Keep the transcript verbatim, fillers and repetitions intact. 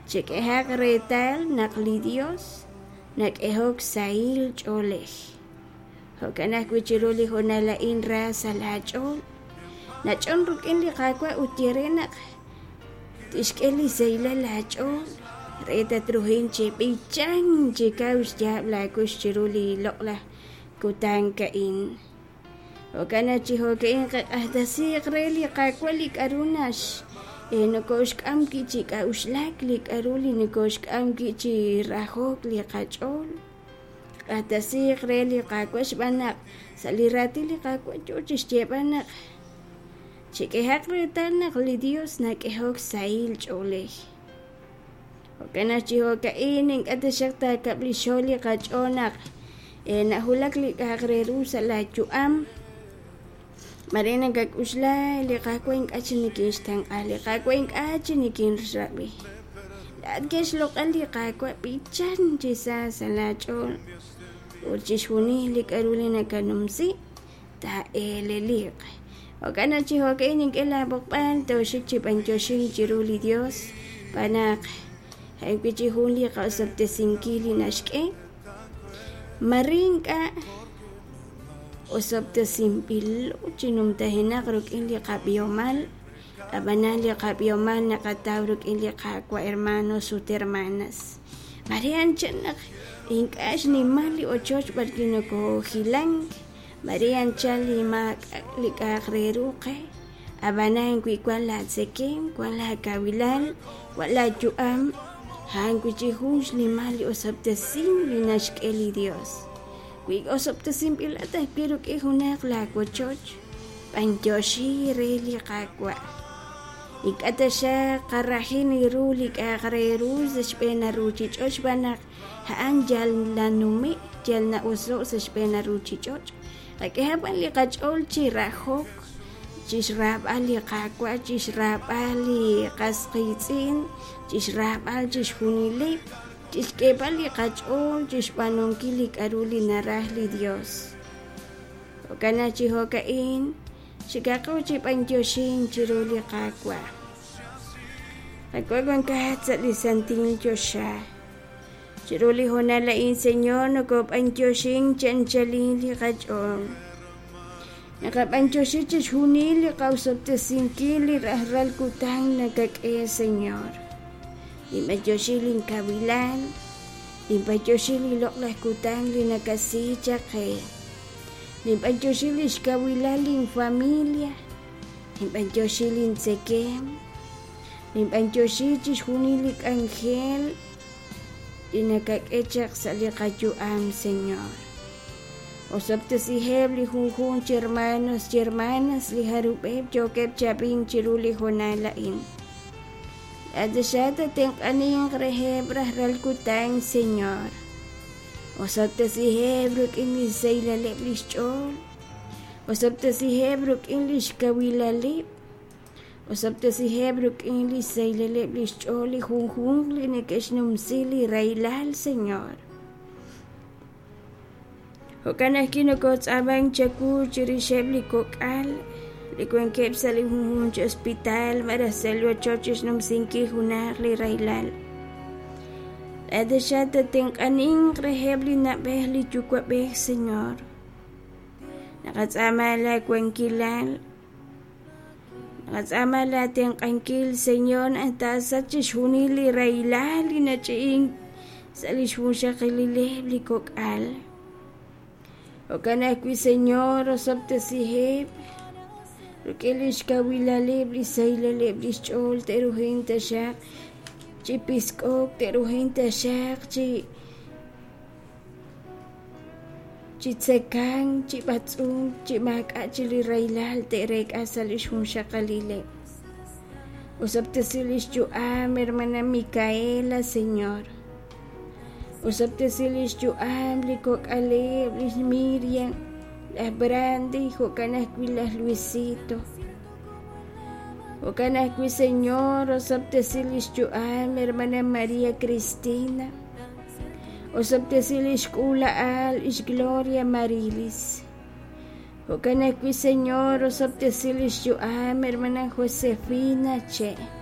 Chekehak retal nakli Dios, nakehok sail choleh. Hokanak wichiruli honala inra salachol. Nachon rukin li kakwa utirenak. Tishkeli seila lachol. Reta truhin chepichan chikaus jab la kushiruli lokla kutang kain. Hokana chihokain kahdasi kreli kakwa li karunash. E nokoshk am kichi ka uslak li karuli nokoshk am kichi rahok li kachol atasi kreli kakwash banak salirati li kakwa chuchis chebanak chikehak retanak li Dios nakehok sail chole okana chiho ka ining atashakta kablisholi kachonak e nahulak li kakreru salachu am Marina gag usla li kakwain kachinikin stang ali kakwain kachinikin rabi. Lahat guys lokal li kakwa pichan jisa salachol. Urchis huni li karuli na kanumsi ta elelik. O kana chiho kaining elabokpan to shichipan joshin jiruli Dios panak. Hay pichihuli ka usap te singkili nashke. Maring ka Usap te simpil chinum tahina kruk ili kapiomal abanali kapiomal nakatawruk ili kakwa hermanos ut hermanas Marian chanak inkash ni mali ochoch barkino ko hilang Marian chali mak likakreruke abanan kui kwala sekem kwala kawilal wala juam han kuchihush ni mali usap te sim linashkeli Dios Wig osop te simpil at ay pero ke hunak lakwa choch. Panjoshi reli kakwa. Ik ata siya karahin ni ruli kakreru sa spena ruchi choch banak haan jal na numi jal na uso sa spena ruchi choch. Kakihapan li kachol chirahok. Chisrap ali kakwa chisrap ali kaskitsin chisrap ali chishunilip. Chiskepali kachol chispanong kilik aruli narahli Dios. Okana chihokain chikakaw chipanjoshin chiruli kakwa. Kakwagwan kahat sa lisanting Diyosya. Chiruli honalain Senyor nakapanjoshin chanchalili kachol. Nakapanjoshin chishunili kausap tesingkili rahral kutang nagkakaya Senyor. Lima Joshilin kawilan, lima Joshilin loklah kutang lina kasih cakhe, lima Joshilin kawilalin familia, lima Joshilin sekem, lima Joshilin hunilik angel, lina kakechak salikachu am Señor. Osap te si heb li hunhun hermanos hermanas li harupeb jokep chaping chiruli honalain. Adasada teng aning rehebrah ral kutang Señor. Osap te si hebruk English saylalip lishchol. Osap te si hebruk English kawilalip. Osap te si hebruk English saylalip lishchol li hunghung li nekeshnum sili railal Señor. Hokanah kinokots abang chaku chirisheb li kokal. Likwen kep sa lihunhun sa hospital maraselwa choches nung singki hunak li railal. Ada siya tating kaning rehebli na behli chukwa beh Senyor. Nakatsama la kwen kilal. Nakatsama la ting kankil Senyor at sa chishuni li railal na ching sa lishun siya kililebli kokal. O kanakwi Senyor osap ta sihib. Rukilish kawilalib li saylalib li chol teruhin ta siya chi piskok teruhin ta siya chi chi tsekang chi batsung chi maka chi li railal terek asalish hun siya kalile usap ta silish juam hermana Micaela Señor usap ta silish juam li kok alib li Miriam La Brandi, Jocanasquilas Luisito. Jocanasqui Señor, osap te silis Joam, hermana María Cristina. Osap te silis Kula Al, is Gloria Marilis. Jocanasqui Señor, osap te silis Joam, hermana Josefina Che.